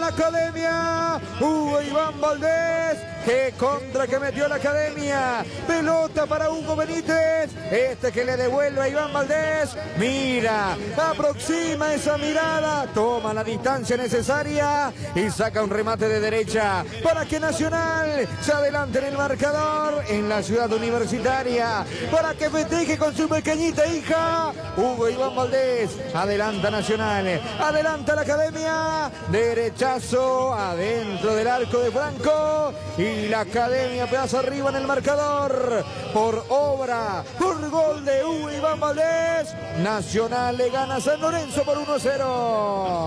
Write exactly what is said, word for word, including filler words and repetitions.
la Academia. Hugo Iván Valdés. Qué contra que metió la Academia. Pelota para Hugo Benítez. Este que le devuelve a Iván Valdés. Mira, aproxima esa mirada. Toma la distancia necesaria y saca un remate de derecha para que Nacional se adelante en el marcador en la ciudad universitaria. Para que festeje con su pequeñita hija. Hugo Iván Valdés. Adelanta Nacional. Adelanta la Academia. Derechazo adentro del arco de Franco. Y la Academia pedazo arriba en el marcador. Por obra, por gol de Hugo Iván Valdés. Nacional le gana a San Lorenzo por uno a cero.